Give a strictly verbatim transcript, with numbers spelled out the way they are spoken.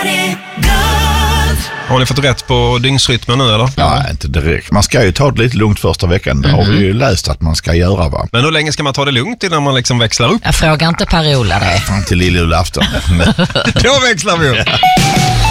Har ni fått rätt på dygnsrytmen nu eller? Ja, inte direkt. Man ska ju ta det lite lugnt första veckan. Det mm-hmm. har vi ju läst att man ska göra, va? Men hur länge ska man ta det lugnt innan man liksom växlar upp? Jag frågar inte Per-Ola det. Fram till lilljulafton. Då växlar vi upp.